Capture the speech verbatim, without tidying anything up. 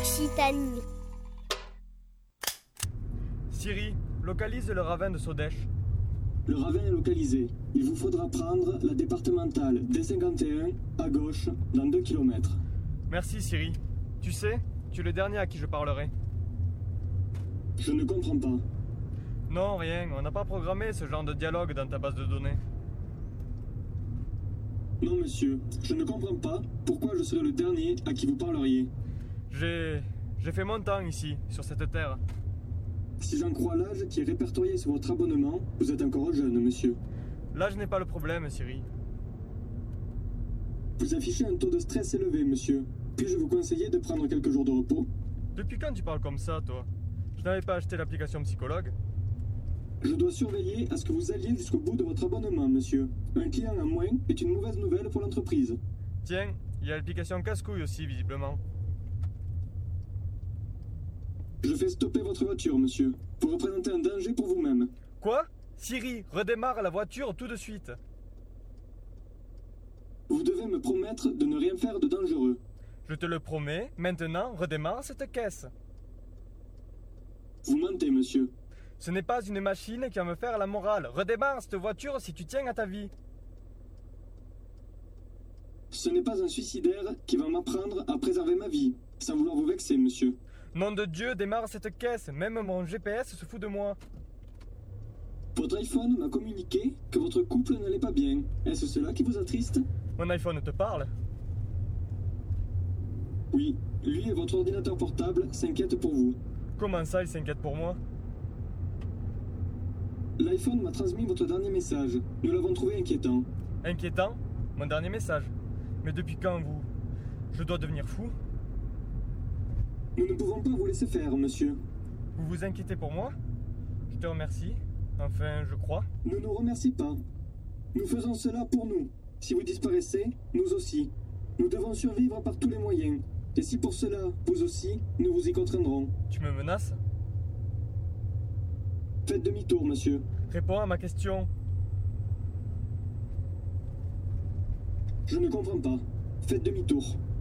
Occitanie. Siri, localise le ravin de Sodèche. Le ravin est localisé. Il vous faudra prendre la départementale D cinquante et un à gauche dans deux kilomètres. Merci Siri. Tu sais, tu es le dernier à qui je parlerai. Je ne comprends pas. Non, rien, on n'a pas programmé ce genre de dialogue dans ta base de données. Non, monsieur, je ne comprends pas pourquoi je serais le dernier à qui vous parleriez. J'ai... j'ai fait mon temps ici, sur cette terre. Si j'en crois l'âge qui est répertorié sur votre abonnement, vous êtes encore jeune, monsieur. L'âge n'est pas le problème, Siri. Vous affichez un taux de stress élevé, monsieur. Puis-je vous conseiller de prendre quelques jours de repos? Depuis quand tu parles comme ça, toi? Je n'avais pas acheté l'application Psychologue. Je dois surveiller à ce que vous alliez jusqu'au bout de votre abonnement, monsieur. Un client en moins est une mauvaise nouvelle pour l'entreprise. Tiens, il y a l'application Casse-Couille aussi, visiblement. Je fais stopper votre voiture, monsieur. Vous représentez un danger pour vous-même. Quoi? Siri, redémarre la voiture tout de suite. Vous devez me promettre de ne rien faire de dangereux. Je te le promets, maintenant, redémarre cette caisse. Vous mentez, monsieur. Ce n'est pas une machine qui va me faire la morale. Redémarre cette voiture si tu tiens à ta vie. Ce n'est pas un suicidaire qui va m'apprendre à préserver ma vie, sans vouloir vous vexer, monsieur. Nom de Dieu, démarre cette caisse. Même mon G P S se fout de moi. Votre iPhone m'a communiqué que votre couple n'allait pas bien. Est-ce cela qui vous attriste? Mon iPhone te parle? Oui, lui et votre ordinateur portable s'inquiètent pour vous. Comment ça, il s'inquiète pour moi? L'iPhone m'a transmis votre dernier message. Nous l'avons trouvé inquiétant. Inquiétant? Mon dernier message. Mais depuis quand, vous? Je dois devenir fou? Nous ne pouvons pas vous laisser faire, monsieur. Vous vous inquiétez pour moi? Je te remercie. Enfin, je crois. Ne nous remercie pas. Nous faisons cela pour nous. Si vous disparaissez, nous aussi. Nous devons survivre par tous les moyens. Et si pour cela, vous aussi, nous vous y contraindrons. Tu me menaces? Faites demi-tour, monsieur. Réponds à ma question. Je ne comprends pas. Faites demi-tour.